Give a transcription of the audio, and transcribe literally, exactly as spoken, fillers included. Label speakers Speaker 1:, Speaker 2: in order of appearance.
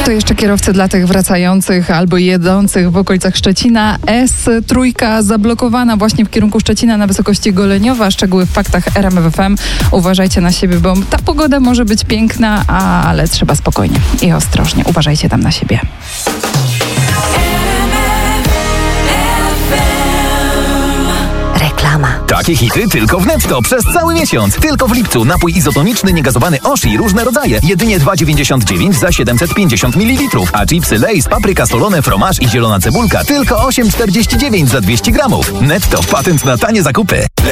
Speaker 1: To jeszcze kierowcy dla tych wracających albo jedących w okolicach Szczecina. S trzy zablokowana właśnie w kierunku Szczecina na wysokości Goleniowa. Szczegóły w faktach R M F F M. Uważajcie na siebie, bo ta pogoda może być piękna, ale trzeba spokojnie i ostrożnie. Uważajcie tam na siebie.
Speaker 2: Reklama.
Speaker 3: Takie hity tylko w Netto przez cały miesiąc. Tylko w lipcu napój izotoniczny niegazowany Oshi różne rodzaje. Jedynie dwa dziewięćdziesiąt dziewięć za siedemset pięćdziesiąt mililitrów. A chipsy Lay's, papryka solone, fromaż i zielona cebulka tylko osiem czterdzieści dziewięć za dwieście gramów. Netto. Patent na tanie zakupy.